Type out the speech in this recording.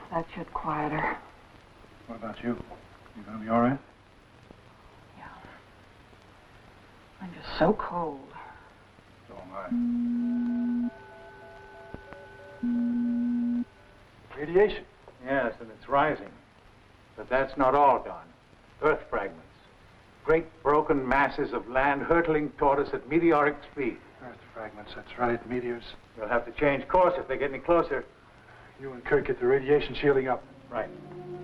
that shit quieter. What about you? You gonna be all right? Yeah. I'm just so cold. So am I. Radiation. Yes, and it's rising. But that's not all, Don. Earth fragments. Great broken masses of land hurtling toward us at meteoric speed. Earth fragments, that's right. Meteors. We'll have to change course if they get any closer. You and Kirk get the radiation shielding up. Right.